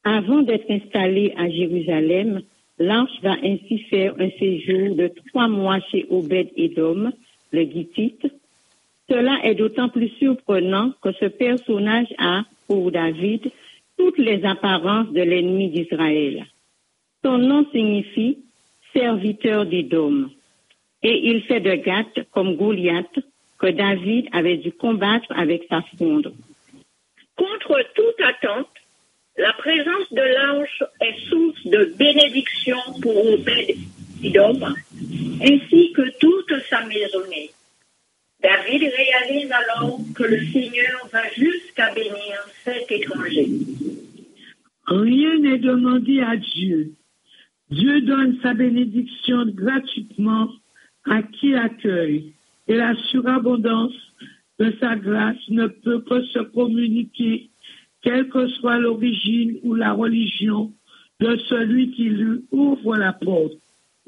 Avant d'être installée à Jérusalem, l'arche va ainsi faire un séjour de 3 mois chez Obed-Édom, le Gittite. Cela est d'autant plus surprenant que ce personnage a, pour David, toutes les apparences de l'ennemi d'Israël. Son nom signifie « serviteur d'Édom » et il fait de Gath comme Goliath que David avait dû combattre avec sa fronde. Contre toute attente, la présence de l'arche est source de bénédiction pour Obed-Édom, ainsi que toute sa maisonnée. David réalise alors que le Seigneur va jusqu'à bénir cet étranger. Rien n'est demandé à Dieu. Dieu donne sa bénédiction gratuitement à qui l'accueille, et la surabondance de sa grâce ne peut que se communiquer, quelle que soit l'origine ou la religion de celui qui lui ouvre la porte.